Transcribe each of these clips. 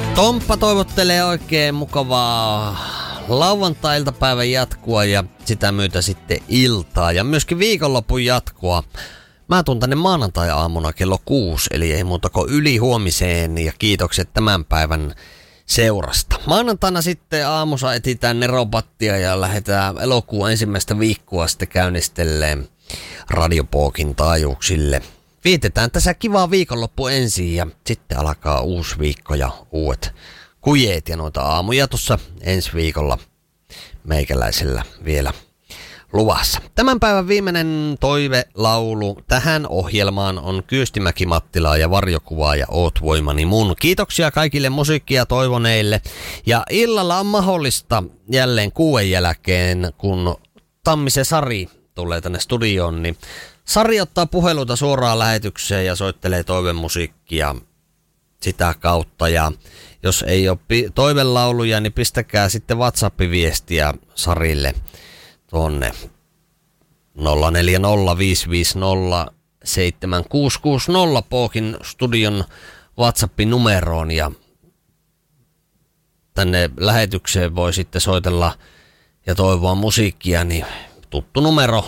Tomppa toivottelee oikein mukavaa lauantai-iltapäivän jatkoa ja sitä myötä sitten iltaa ja myöskin viikonlopun jatkoa. Mä tuun tänne maanantai-aamuna kello 6, eli ei muuta kuin yli huomiseen ja kiitokset tämän päivän seurasta. Maanantaina sitten aamussa etsitään Neropattia ja lähdetään elokuun ensimmäistä viikkoa sitten käynnistelleen Radiopookin taajuuksille. Vietetään tässä kivaa viikonloppu ensin ja sitten alkaa uusi viikko ja uudet kujeet ja noita aamuja tuossa ensi viikolla meikäläisellä vielä luvassa. Tämän päivän viimeinen toivelaulu tähän ohjelmaan on Kyöstimäki Mattilaa ja Varjokuvaa ja Oot voimani mun. Kiitoksia kaikille musiikkia toivoneille. Ja illalla on mahdollista jälleen 6 jälkeen, kun Tammisen Sari tulee tänne studioon, niin Sari ottaa puheluita suoraan lähetykseen ja soittelee toivemusiikkia sitä kautta. Ja jos ei ole toivelauluja, niin pistäkää sitten WhatsApp-viestiä Sarille tuonne 0405507660 Pookin studion WhatsAppin numeroon ja tänne lähetykseen voi sitten soitella ja toivoa musiikkia, niin tuttu numero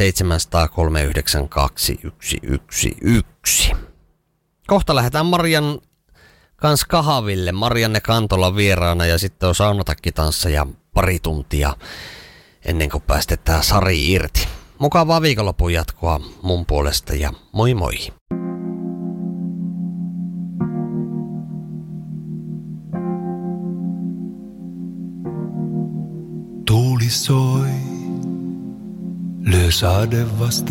07003921111. Kohta lähdetään Marian kanssa kahville. Marianne Kantola vieraana ja sitten on saunatakitansseja pari tuntia ennen kuin päästetään Sari irti. Mukavaa viikonlopun jatkoa mun puolesta ja moi moi. Tuuli soi, lyö sade vasten